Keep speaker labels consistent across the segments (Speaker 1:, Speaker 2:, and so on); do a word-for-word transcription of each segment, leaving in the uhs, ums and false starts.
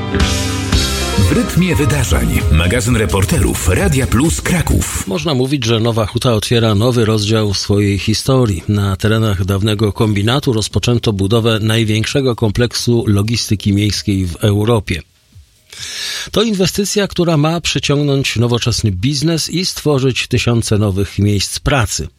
Speaker 1: W rytmie wydarzeń. Magazyn reporterów Radia Plus Kraków.
Speaker 2: Można mówić, że Nowa Huta otwiera nowy rozdział swojej historii. Na terenach dawnego kombinatu rozpoczęto budowę największego kompleksu logistyki miejskiej w Europie. To inwestycja, która ma przyciągnąć nowoczesny biznes i stworzyć tysiące nowych miejsc pracy.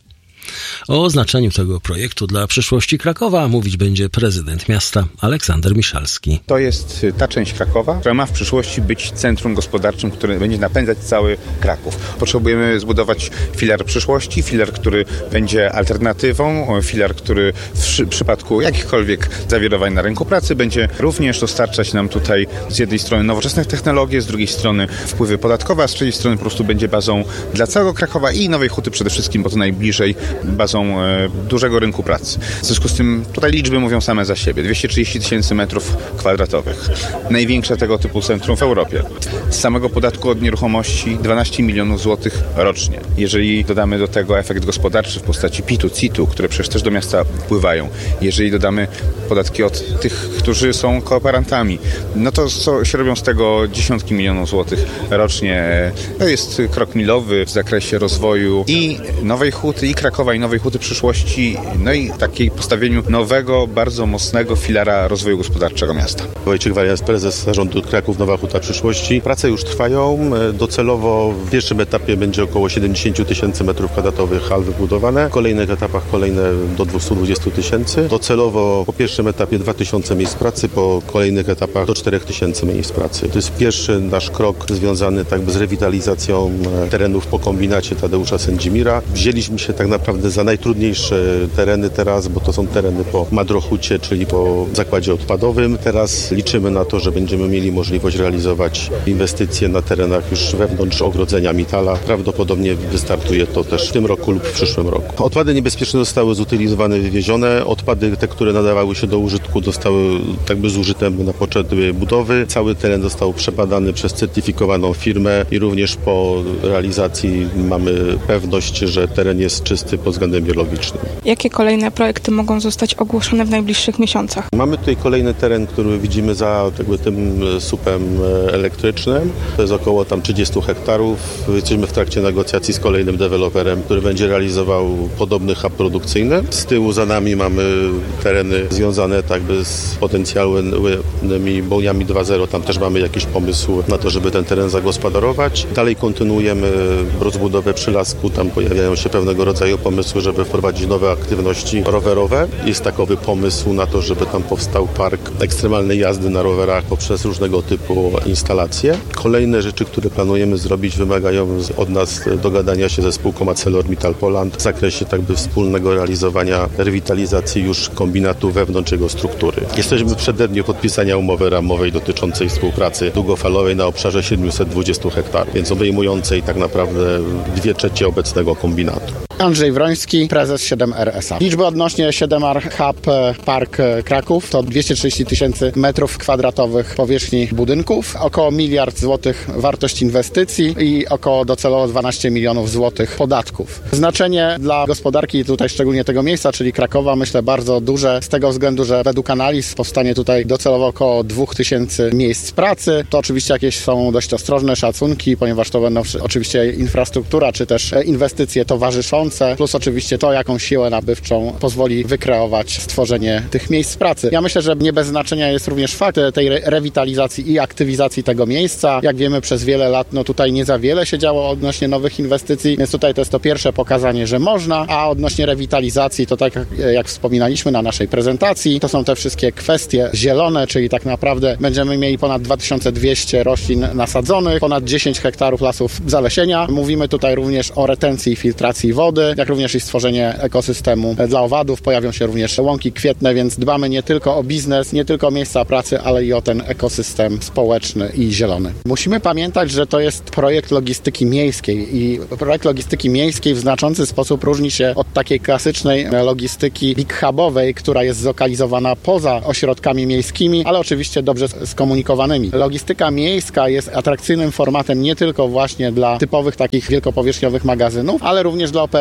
Speaker 2: O znaczeniu tego projektu dla przyszłości Krakowa mówić będzie prezydent miasta Aleksander Miszalski.
Speaker 3: To jest ta część Krakowa, która ma w przyszłości być centrum gospodarczym, który będzie napędzać cały Kraków. Potrzebujemy zbudować filar przyszłości, filar, który będzie alternatywą, filar, który w przypadku jakichkolwiek zawirowań na rynku pracy będzie również dostarczać nam tutaj z jednej strony nowoczesnych technologii, z drugiej strony wpływy podatkowe, a z trzeciej strony po prostu będzie bazą dla całego Krakowa i Nowej Huty przede wszystkim, bo to najbliżej bazą e, dużego rynku pracy. W związku z tym tutaj liczby mówią same za siebie. dwieście trzydzieści tysięcy metrów kwadratowych. Największe tego typu centrum w Europie. Z samego podatku od nieruchomości dwanaście milionów złotych rocznie. Jeżeli dodamy do tego efekt gospodarczy w postaci pitu, citu, które przecież też do miasta wpływają, jeżeli dodamy podatki od tych, którzy są kooperantami, no to co się robią z tego dziesiątki milionów złotych rocznie. To jest krok milowy w zakresie rozwoju i Nowej Huty, i Krakowa, i Nowej Huty przyszłości, no i takiej postawieniu nowego, bardzo mocnego filara rozwoju gospodarczego miasta.
Speaker 4: Wojciech Warias, prezes zarządu Kraków Nowa Huta przyszłości. Prace już trwają. Docelowo w pierwszym etapie będzie około siedemdziesiąt tysięcy metrów kwadratowych hal wybudowane. W kolejnych etapach kolejne do dwieście dwadzieścia tysięcy. Docelowo po pierwszym etapie dwa tysiące miejsc pracy, po kolejnych etapach do cztery tysiące miejsc pracy. To jest pierwszy nasz krok związany tak z rewitalizacją terenów po kombinacie Tadeusza Sędzimira. Wzięliśmy się tak naprawdę za najtrudniejsze tereny teraz, bo to są tereny po Madrohucie, czyli po zakładzie odpadowym. Teraz liczymy na to, że będziemy mieli możliwość realizować inwestycje na terenach już wewnątrz ogrodzenia Mitala. Prawdopodobnie wystartuje to też w tym roku lub w przyszłym roku. Odpady niebezpieczne zostały zutylizowane, wywiezione. Odpady, te, które nadawały się do użytku, zostały tak by zużyte na potrzeby budowy. Cały teren został przebadany przez certyfikowaną firmę i również po realizacji mamy pewność, że teren jest czysty pod względem biologicznym.
Speaker 5: Jakie kolejne projekty mogą zostać ogłoszone w najbliższych miesiącach?
Speaker 4: Mamy tutaj kolejny teren, który widzimy za jakby tym słupem elektrycznym. To jest około tam trzydzieści hektarów. Jesteśmy w trakcie negocjacji z kolejnym deweloperem, który będzie realizował podobny hub produkcyjny. Z tyłu za nami mamy tereny związane tak by z potencjalnymi boniami dwa zero. Tam też mamy jakiś pomysł na to, żeby ten teren zagospodarować. Dalej kontynuujemy rozbudowę Przylasku. Tam pojawiają się pewnego rodzaju pomysły, żeby wprowadzić nowe aktywności rowerowe. Jest takowy pomysł na to, żeby tam powstał park ekstremalnej jazdy na rowerach poprzez różnego typu instalacje. Kolejne rzeczy, które planujemy zrobić, wymagają od nas dogadania się ze spółką ArcelorMittal Poland w zakresie tak by wspólnego realizowania rewitalizacji już kombinatu wewnątrz jego struktury. Jesteśmy w przededniu podpisania umowy ramowej dotyczącej współpracy długofalowej na obszarze siedemset dwadzieścia hektarów, więc obejmującej tak naprawdę dwie trzecie obecnego kombinatu.
Speaker 6: Andrzej Wroński, prezes siedem R S A. Liczby odnośnie siedem R Hub Park Kraków to dwieście trzydzieści tysięcy metrów kwadratowych powierzchni budynków, około miliard złotych wartość inwestycji i około docelowo dwanaście milionów złotych podatków. Znaczenie dla gospodarki tutaj szczególnie tego miejsca, czyli Krakowa, myślę bardzo duże z tego względu, że według analiz powstanie tutaj docelowo około dwa tysiące miejsc pracy. To oczywiście jakieś są dość ostrożne szacunki, ponieważ to będą oczywiście infrastruktura czy też inwestycje towarzyszące, plus oczywiście to, jaką siłę nabywczą pozwoli wykreować stworzenie tych miejsc pracy. Ja myślę, że nie bez znaczenia jest również fakt tej re- rewitalizacji i aktywizacji tego miejsca. Jak wiemy, przez wiele lat no tutaj nie za wiele się działo odnośnie nowych inwestycji, więc tutaj to jest to pierwsze pokazanie, że można, a odnośnie rewitalizacji to tak jak wspominaliśmy na naszej prezentacji, to są te wszystkie kwestie zielone, czyli tak naprawdę będziemy mieli ponad dwa tysiące dwieście roślin nasadzonych, ponad dziesięć hektarów lasów zalesienia. Mówimy tutaj również o retencji i filtracji wody, jak również i stworzenie ekosystemu dla owadów. Pojawią się również łąki kwietne, więc dbamy nie tylko o biznes, nie tylko o miejsca pracy, ale i o ten ekosystem społeczny i zielony. Musimy pamiętać, że to jest projekt logistyki miejskiej i projekt logistyki miejskiej w znaczący sposób różni się od takiej klasycznej logistyki big hubowej, która jest zlokalizowana poza ośrodkami miejskimi, ale oczywiście dobrze skomunikowanymi. Logistyka miejska jest atrakcyjnym formatem nie tylko właśnie dla typowych takich wielkopowierzchniowych magazynów, ale również dla operacji warsztatowych,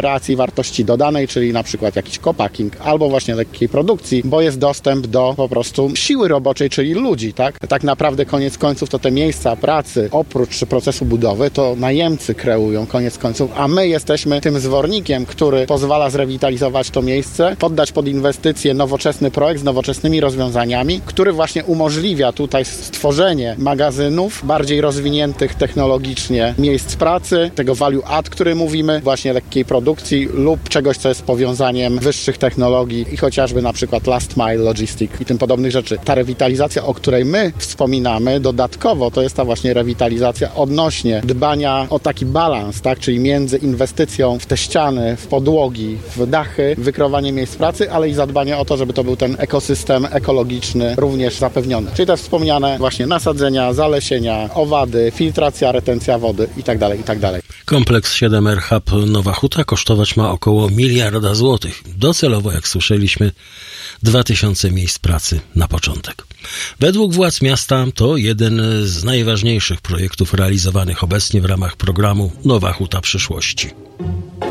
Speaker 6: wartości dodanej, czyli na przykład jakiś co-packing albo właśnie lekkiej produkcji, bo jest dostęp do po prostu siły roboczej, czyli ludzi, tak? Tak naprawdę koniec końców to te miejsca pracy oprócz procesu budowy to najemcy kreują koniec końców, a my jesteśmy tym zwornikiem, który pozwala zrewitalizować to miejsce, poddać pod inwestycje nowoczesny projekt z nowoczesnymi rozwiązaniami, który właśnie umożliwia tutaj stworzenie magazynów bardziej rozwiniętych technologicznie miejsc pracy, tego value add, który mówimy, właśnie lekkiej produkcji lub czegoś, co jest powiązaniem wyższych technologii i chociażby na przykład last mile logistic i tym podobnych rzeczy. Ta rewitalizacja, o której my wspominamy dodatkowo, to jest ta właśnie rewitalizacja odnośnie dbania o taki balans, tak, czyli między inwestycją w te ściany, w podłogi, w dachy, wykreowanie miejsc pracy, ale i zadbanie o to, żeby to był ten ekosystem ekologiczny również zapewniony. Czyli te wspomniane właśnie nasadzenia, zalesienia, owady, filtracja, retencja wody itd., itd.
Speaker 2: Kompleks siedem R Hub Nowa Huta kosztować ma około miliarda złotych. Docelowo, jak słyszeliśmy, dwa tysiące miejsc pracy na początek. Według władz miasta to jeden z najważniejszych projektów realizowanych obecnie w ramach programu Nowa Huta Przyszłości.